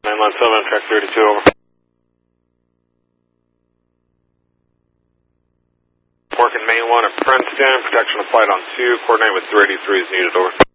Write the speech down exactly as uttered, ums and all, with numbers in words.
nine one seven, track thirty-two, over. Working main one at Princeton, protection applied on two, coordinate with two eighty-three is needed, over.